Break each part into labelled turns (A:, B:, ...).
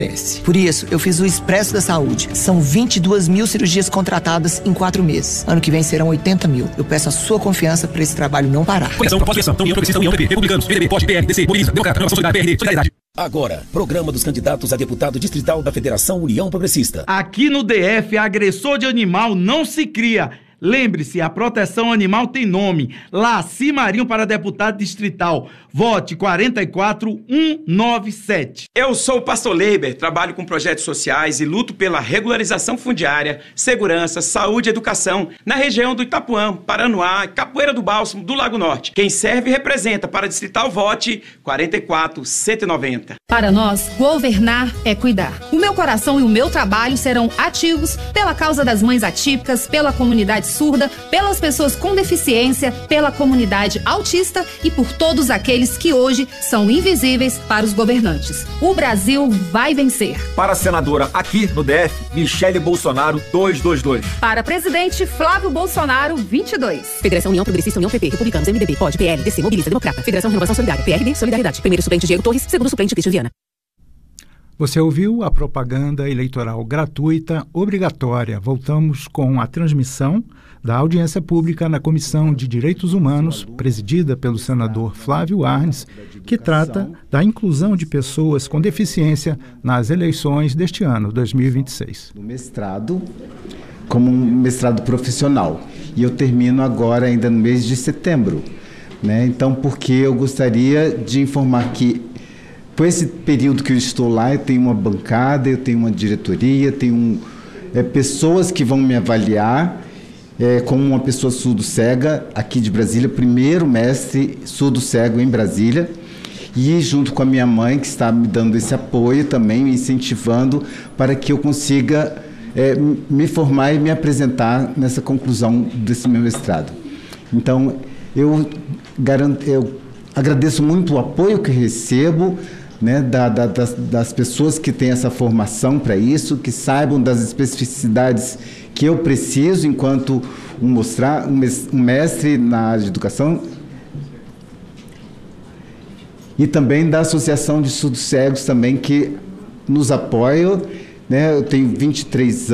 A: Por isso, eu fiz o Expresso da Saúde. São 22 mil cirurgias contratadas em 4 meses. Ano que vem serão 80 mil. Eu peço a sua confiança para esse trabalho não parar.
B: Conexão, pós-eleição, União Progressista, União PP, Republicanos, PDB, POD, PL, DC, Mobiliza, Democrata, Renovação Solidária, PRD, Solidariedade.
C: Agora, programa dos candidatos a deputado distrital da Federação União Progressista.
D: Aqui no DF, agressor de animal não se cria. Lembre-se, a proteção animal tem nome. Laci Marinho para deputado distrital. Vote 44197.
E: Eu sou o Pastor Leiber, trabalho com projetos sociais e luto pela regularização fundiária, segurança, saúde e educação na região do Itapuã, Paranoá, Capoeira do Bálsamo, do Lago Norte. Quem serve e representa para distrital, vote 44190.
F: Para nós, governar é cuidar. O meu coração e o meu trabalho serão ativos pela causa das mães atípicas, pela comunidade surda, pelas pessoas com deficiência, pela comunidade autista e por todos aqueles que hoje são invisíveis para os governantes. O Brasil vai vencer.
G: Para a senadora aqui no DF, Michele Bolsonaro, 222.
F: Para presidente, Flávio Bolsonaro, 22.
H: Federação União Progressista, União PP, Republicanos, MDB, POD, PL, DC, Mobiliza, Democrata, Federação Renovação Solidária, PRD, Solidariedade. Primeiro suplente Diego Torres, segundo suplente Cristian Viana.
I: Você ouviu a propaganda eleitoral gratuita obrigatória. Voltamos com a transmissão da audiência pública na Comissão de Direitos Humanos, presidida pelo senador Flávio Arnes, que trata da inclusão de pessoas com deficiência nas eleições deste ano, 2026.
J: No mestrado, como um mestrado profissional. E eu termino agora, ainda no mês de setembro, né? Então, porque eu gostaria de informar que com esse período que eu estou lá, eu tenho uma bancada, eu tenho uma diretoria, tenho pessoas que vão me avaliar como uma pessoa surdo-cega aqui de Brasília, primeiro mestre surdo-cego em Brasília, e junto com a minha mãe, que está me dando esse apoio também, me incentivando para que eu consiga me formar e me apresentar nessa conclusão desse meu mestrado. Então, eu agradeço muito o apoio que recebo, né, das pessoas que têm essa formação para isso, que saibam das especificidades que eu preciso enquanto um mestre na área de educação, e também da Associação de Surdos Cegos também, que nos apoia, né? Eu tenho 32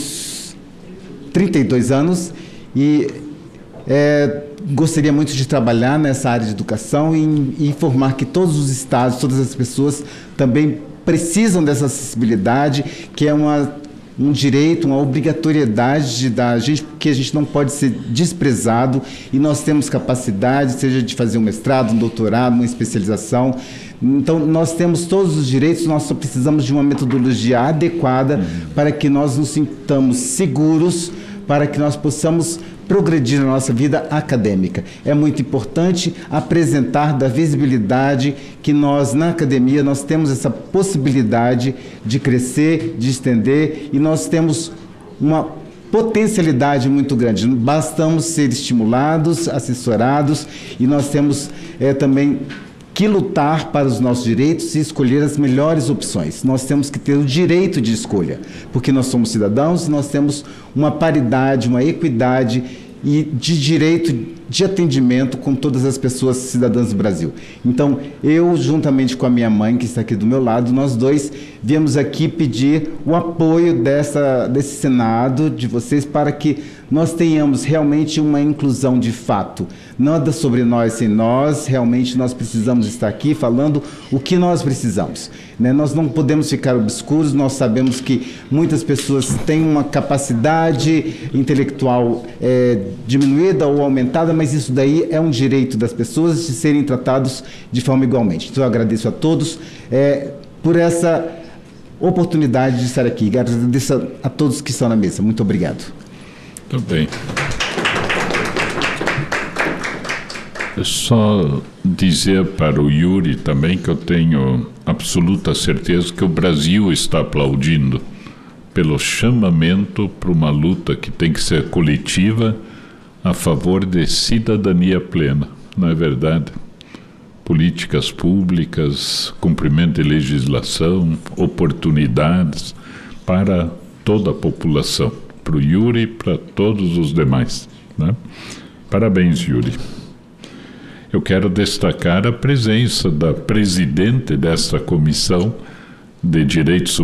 J: anos e gostaria muito de trabalhar nessa área de educação e informar que todos os estados, todas as pessoas também precisam dessa acessibilidade, que é um direito, uma obrigatoriedade da gente, porque a gente não pode ser desprezado e nós temos capacidade, seja de fazer um mestrado, um doutorado, uma especialização. Então, nós temos todos os direitos, nós só precisamos de uma metodologia adequada para que nós nos sintamos seguros, para que nós possamos progredir na nossa vida acadêmica. É muito importante apresentar da visibilidade que nós, na academia, nós temos essa possibilidade de crescer, de estender, e nós temos uma potencialidade muito grande. Bastamos ser estimulados, assessorados, e nós temos também que lutar para os nossos direitos e escolher as melhores opções. Nós temos que ter o direito de escolha, porque nós somos cidadãos e nós temos uma paridade, uma equidade e de direito de atendimento com todas as pessoas cidadãs do Brasil. Então, eu, juntamente com a minha mãe, que está aqui do meu lado, nós dois viemos aqui pedir o apoio desse Senado, de vocês, para que nós tenhamos realmente uma inclusão de fato. Nada sobre nós sem nós, realmente nós precisamos estar aqui falando o que nós precisamos, né? Nós não podemos ficar obscuros, nós sabemos que muitas pessoas têm uma capacidade intelectual diminuída ou aumentada, mas isso daí é um direito das pessoas de serem tratados de forma igualmente. Então eu agradeço a todos por essa oportunidade de estar aqui. Agradeço a todos que estão na mesa. Muito obrigado.
K: Muito bem. É só dizer para o Yuri também que eu tenho absoluta certeza que o Brasil está aplaudindo pelo chamamento para uma luta que tem que ser coletiva a favor de cidadania plena, não é verdade? Políticas públicas, cumprimento de legislação, oportunidades para toda a população, para o Yuri e para todos os demais, né? Parabéns, Yuri. Eu quero destacar a presença da presidente desta comissão, de Direitos